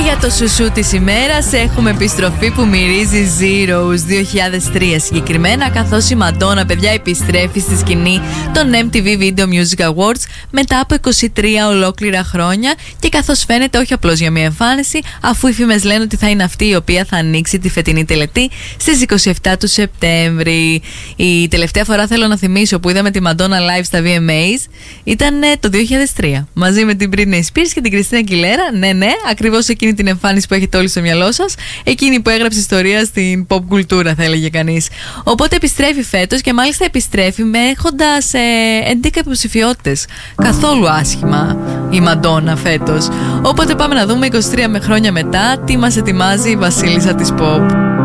Για το σουσού της ημέρας έχουμε επιστροφή που μυρίζει Zeros 2003 συγκεκριμένα, καθώς η Μαντόνα, παιδιά, επιστρέφει στη σκηνή των MTV Video Music Awards μετά από 23 ολόκληρα χρόνια και καθώς φαίνεται όχι απλώς για μια εμφάνιση, αφού οι φήμες λένε ότι θα είναι αυτή η οποία θα ανοίξει τη φετινή τελετή στις 27 του Σεπτέμβρη. Η τελευταία φορά, θέλω να θυμίσω, που είδαμε τη Μαντόνα live στα VMAs ήταν το 2003 μαζί με την Britney Spears και την Κριστίνα Αγγιλέρα. Ναι, ακριβώς εκείνη την εμφάνιση που έχετε όλοι στο μυαλό σας, εκείνη που έγραψε ιστορία στην pop κουλτούρα, θα έλεγε κανείς. Οπότε επιστρέφει φέτος και μάλιστα επιστρέφει έχοντας 11 υποψηφιότητες. Καθόλου άσχημα η Μαντόνα φέτος. Οπότε πάμε να δούμε 23 χρόνια μετά τι μας ετοιμάζει η βασίλισσα της pop.